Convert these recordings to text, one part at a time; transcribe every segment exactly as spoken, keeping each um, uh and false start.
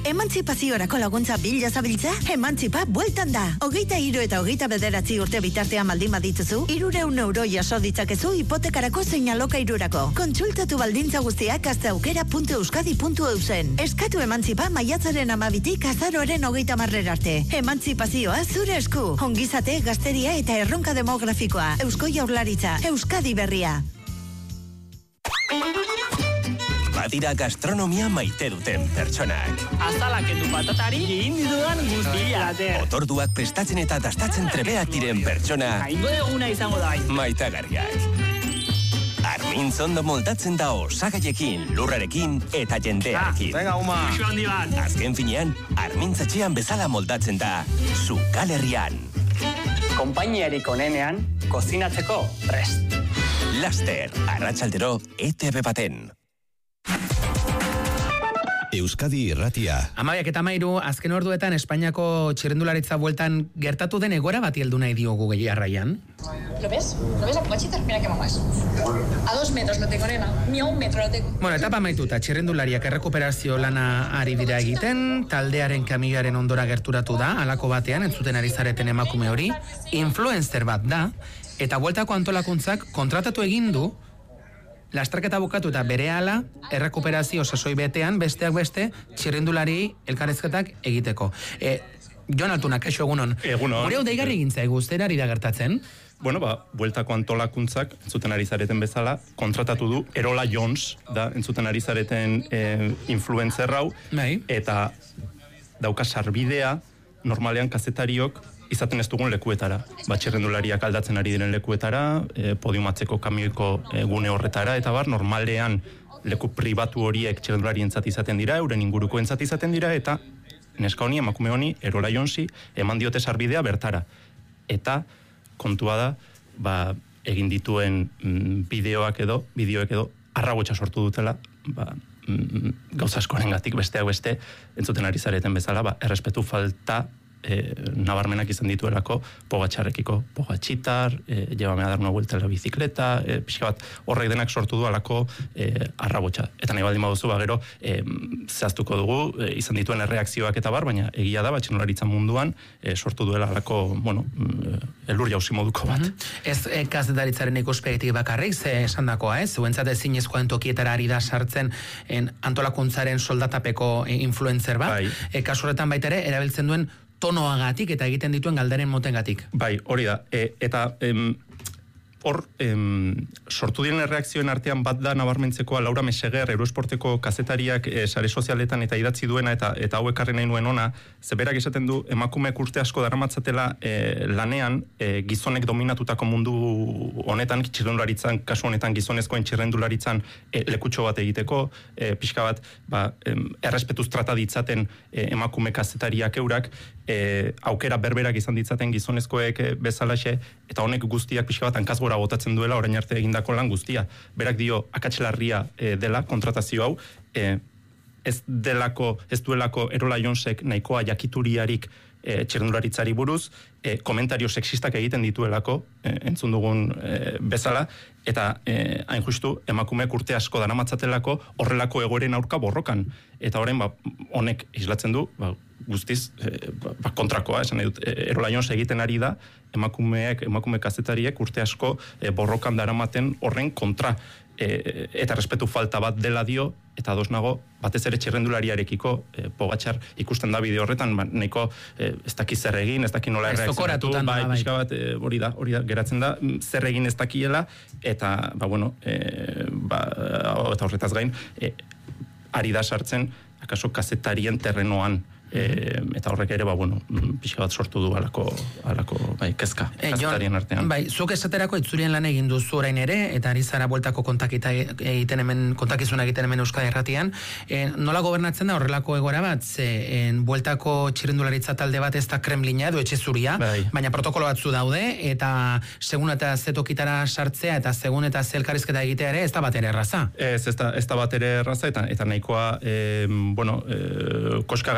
Emantzipaziorako laguntza bila zabiltza? Emantzipa bueltan da. Hogeita hiru eta hogeita bederatzi urte bitartean baldin badituzu, hirureun euro jaso ditzakezu hipotekarako zein alokairurako. Kontsultatu baldintza guztiak gazteaukera puntu euskadi puntu eusen. Eskatu emantzipa maiatzaren amabitik azaroaren hogeita marrer arte. Emantzipazioa zure esku. Ongizate, gazteria eta erronka demografikoa. Eusko Jaurlaritza, Euskadi berria. Badira gastronomia maite duten pertsonak. Azalak edu patatari egin ditudan guztia. Otorduak prestatzen eta dastatzen trebeak diren pertsona. Aingo eguna izango da. Maitagarriak. Armintz ondo moldatzen da osagaiekin, lurrarekin eta jendearekin. Venga, uma. Uxu handi bat. Azken finean, Armintz etxean bezala moldatzen da, Zukal herrian. Konpainiarik onenean, kozinatzeko prest. Laster, arratsaldero, E T V baten. Euskadi Irratia. Amabiak eta mairu, azken orduetan Espainiako txirrendularitza bueltan gertatu den egora bati heldu nahi diogu gehiarraian. ¿Lo ves? ¿Lo ves la pachita? Mira qué mamá es. A dos metros lo tengo, nena. Ni a un metro lo tengo. Bueno, etapa maituta, txirrendulariak errekuperazio lana ari dira egiten, taldearen kamioaren ondora gerturatu da, halako batean, entzuten ari zareten emakume hori, influencer bat da, eta bueltako antolakuntzak kontratatu egin du, lasterketa bukatu eta berehala errekuperazio sasoi betean besteak beste txirrindulari elkarrezketak egiteko. E, Jon Altunak, kaixo egunon. Egunon. Gure hau deigarri egin zaigu, zer ari da gertatzen? Bueno, ba, bueltako antolakuntzak, entzuten ari zareten bezala, kontratatu du Erola Jones, da, entzuten ari zareten e, influencer hau, bai. Eta dauka sarbidea, normalean kazetariok izaten ez dugun lekuetara. Ba, txirrendulariak aldatzen ari diren lekuetara, e, podiumatzeko kamioiko e, gune horretara, eta bar, normalean leku pribatu horiek txirrendularientzat izaten dira, euren ingurukoentzat izaten dira, eta neska honi, emakume honi, Erola Jonesi, eman diote sarbidea bertara. Eta kontua da, ba, egin dituen mm, bideoak edo, bideoek edo, arragotxa sortu dutela, ba, mm, gauza askorengatik besteak beste, entzuten ari zareten bezala, ba, errespetu falta, E, nabarmenak izan dituelako pogatxarrekiko, pogatxitar, e, llevame a dar una vuelta en la bicicleta, e, pixka bat horrek denak sortu du alako e, arrabotxa. Eta nahi baldin baduzu, ba, gero e, zehaztuko dugu, e, izan dituen erreakzioak eta bar, baina egia da, batxenolaritzan munduan e, sortu duela alako, bueno, elur jauzi moduko bat. Mm-hmm. Ez e, kazetaritzaren ikuspegitik bakarrik, ze esan dakoa, ez? Zuentzat ezinezkoen tokietara ari da sartzen en, antolakuntzaren soldatapeko e, influencer bat, bai. E, kasu horretan baita ere, erabiltzen duen tonoagatik eta egiten dituen galderen motengatik. Bai, hori da. E, eta em, hor em, sortu diren erreakzioen artean bat da nabarmentzekoa Laura Meseguer, Euroesporteko kazetariak e, sare sozialetan eta idatzi duena eta eta hauek karri nahi nuen ona, zeberak esaten du emakumeek urte asko daramatzatela e, lanean e, gizonek dominatutako mundu honetan, txirrendularitzan, kasu honetan gizonezkoen txirrendularitzan e, lekutxo bat egiteko, e, pixka bat ba, em, errespetuz trata ditzaten e, emakume kazetariak eurak, e, aukera berberak izan ditzaten gizonezkoek e, bezalaxe, eta honek guztiak pixka bat hankaz gora botatzen duela orain arte egindako lan guztia. Berak dio akatslarria e, dela kontratazio hau, e, ez delako, ez duelako Erola Jonesek nahikoa jakituriarik e, txirrendularitzari buruz, e, komentario sexistak egiten dituelako, e, entzun dugun e, bezala, eta e, hain justu emakumeek urte asko daramatzatelako horrelako egoeren aurka borrokan. Eta orain, ba, honek islatzen du, ba, guztiz e, ba, kontrakoa, esan nahi dut, e, Erola Jones egiten ari da, emakumeek, emakume kazetariek urte asko e, borrokan daramaten horren kontra. E, eta respetu falta bat dela dio, eta ados nago, batez ere txirrendulariarekiko e, pogatxar ikusten da bideo horretan, ba, nahiko e, ez daki zer egin, ez daki nola erreakzionatu, bai, pixka bat, e, hori da, hori da, geratzen da, zer egin ez dakiela, eta, ba, bueno, e, ba, eta horretaz gain, e, ari da sartzen, akaso kazetarien terrenoan, E, eta horrek ere, ba, bueno, pixka bat sortu du alako, alako bai, kezka, e, kazetarien artean. Bai, zuk esaterako itzurien lan egin duzu orain ere, eta ari zara bueltako kontakita egiten hemen, kontakizuna egiten hemen Euskadi Irratian. E, nola gobernatzen da horrelako egora bat? Ze, en, bueltako txirrendularitza talde bat ez da Kremlina edo etxe zuria, bai. Baina protokolo batzu daude, eta segun eta zetokitara sartzea, eta segun eta zelkarrizketa egitea ere, ez da bat ere erraza. Ez, ez da, ez da bat ere erraza, eta, eta nahikoa, e, bueno, e, koska gainditu behar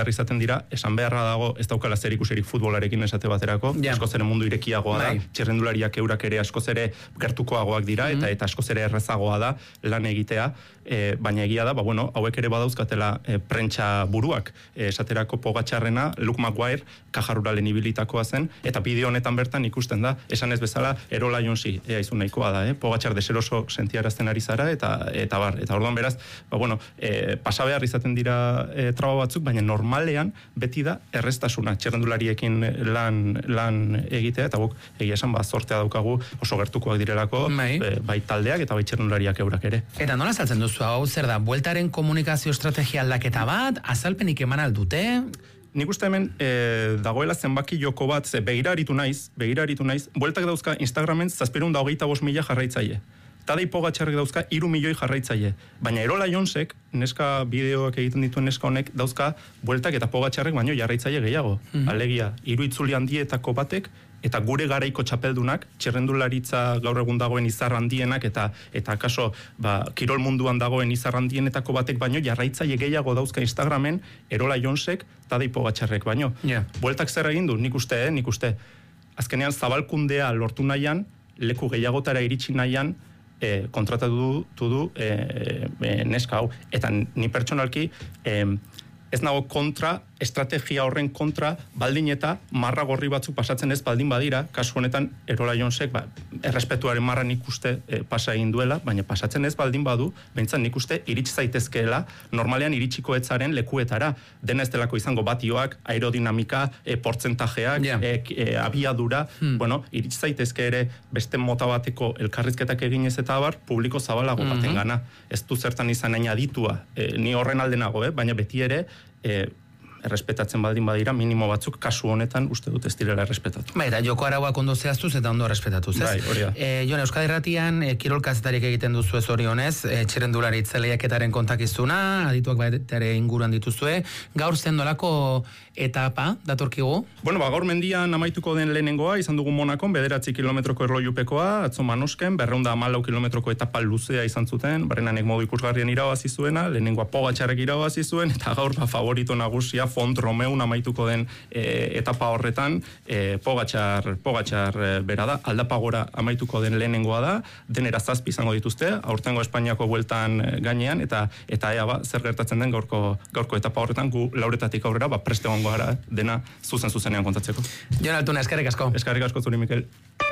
behar izaten dira, esan beharra dago ez daukala zer ikusirik futbolarekin esate baterako, Ja. askoz ere mundu irekiagoa Bai. da, txirrendulariak eurak ere askoz ere gertukoagoak dira, eta eta askoz ere errezagoa da lan egitea, e, baina egia da, ba, bueno, hauek ere badauzkatela e, prentsa buruak, e, esaterako Pogačarrena, Luke Maguire, kajaruralen ibilitakoa zen, eta bideo honetan bertan ikusten da, esan ez bezala, Erola Jonsi, ea izun nahikoa da, eh? Pogačar deseroso sentiarazten ari zara, eta eta bar, eta orduan beraz, ba, bueno, e, pasa behar izaten dira e, traba batzuk, baina normalean beti da erreztasuna, txerrendulariekin lan, lan egitea, eta guk egia esan ba, zortea daukagu oso gertukoak direlako, Bai. e, bai taldeak eta bai txerrendulariak eurak ere. Eta nola saltzen duzu hau, zer da, bueltaren komunikazio estrategia aldaketa bat, azalpenik eman aldute? Nik uste hemen e, dagoela zenbaki joko bat, ze begira aritu naiz, begira aritu naiz, bueltak dauzka Instagramen zazpirun da hogeita bost mila jarraitzaile. Tadej Pogačarrek dauzka hiru milioi jarraitzaile. Baina Erola Jonsek, neska bideoak egiten dituen neska honek, dauzka bueltak eta Pogačarrek baino jarraitzaile gehiago. Mm-hmm. Alegia, hiru itzuli handietako batek, eta gure garaiko txapeldunak, txerrendularitza gaur egun dagoen izar handienak, eta eta kaso, ba, kirol munduan dagoen izar handienetako batek baino, jarraitzaile gehiago dauzka Instagramen, Erola Jonsek, Tadej Pogačarrek baino. Yeah. Bueltak zer egin du, nik uste, eh, nik uste. Azkenean zabalkundea lortu nahian, leku gehiagotara iritsi nahian, E, kontratatu du, du e, e, neska hau. Eta ni pertsonalki e, ez nago kontra, estrategia horren kontra, baldin eta marra gorri batzuk pasatzen ez baldin badira, kasu honetan Erola Jonsek, ba, errespetuaren marra nik uste e, pasa egin duela, baina pasatzen ez baldin badu, behintzat nik uste iritsi zaitezkeela, normalean iritsiko etzaren lekuetara, dena ez delako izango batioak, aerodinamika, e, portzentajeak, Yeah. e, e, abiadura, hmm. bueno, iritsi zaitezke ere beste mota bateko elkarrizketak eginez eta abar, publiko zabalago mm-hmm. baten gana. Ez du zertan izan nahi aditua, e, ni horren aldenago, eh? Baina beti ere, e, errespetatzen baldin badira, minimo batzuk kasu honetan uste dut ez direla errespetatu. Bai, eta joko arauak ondo zehaztuz eta ondo errespetatuz, ez? Bai, hori da. E, Jon, Euskadi Irratian e, kirol kazetariek egiten duzu ez hori honez, e, txirrendulari itzaleaketaren kontakizuna, adituak baita ere inguruan dituzue, gaur zen nolako etapa datorkigu? Bueno, ba, gaur mendian amaituko den lehenengoa, izan dugu Monakon, bederatzi kilometroko erlojupekoa, atzo Manosken, berreunda hamalau kilometroko etapa luzea izan zuten, barrenanek modu ikusgarrien irabazi zuena, lehenengoa Pogačarrek irabazi zuen, eta gaur ba, favorito nagusia Font Romeun amaituko den e, etapa horretan, e, Pogačar, Pogačar e, bera da, Aldapagora amaituko den lehenengoa da, denera zazpi izango dituzte, aurtengo Espainiako bueltan e, gainean, eta eta ea ba, zer gertatzen den gaurko, gaurko etapa horretan, gu lauretatik aurrera, ba, preste egongo gara dena zuzen zuzenean kontatzeko. Jon Altuna, eskerrik asko. Eskerrik asko zuri, Mikel.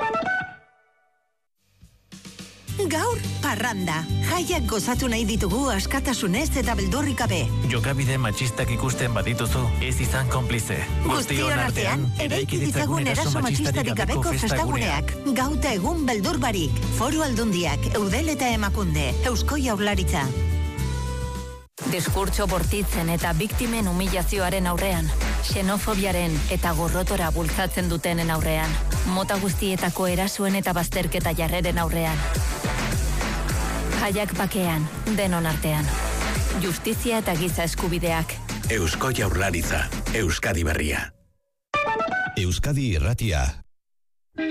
Gaur, parranda. Jaiak gozatu nahi ditugu askatasunez eta beldurrik gabe. Jokabide matxistak ikusten badituzu, ez izan konplize. Guztion artean, eraiki ditzagun eraso matxistarik gabeko festaguneak. Gauta egun beldur barik. Foru Aldundiak, Eudel eta Emakunde, Eusko Jaurlaritza. Diskurtso bortitzen eta biktimen humilazioaren aurrean, xenofobiaren eta gorrotora bultzatzen dutenen aurrean, mota guztietako erasoen eta bazterketa jarreren aurrean. Jaiak bakean, denon artean. Justizia eta giza eskubideak. Eusko Jaurlaritza, Euskadi Berria. Euskadi Irratia.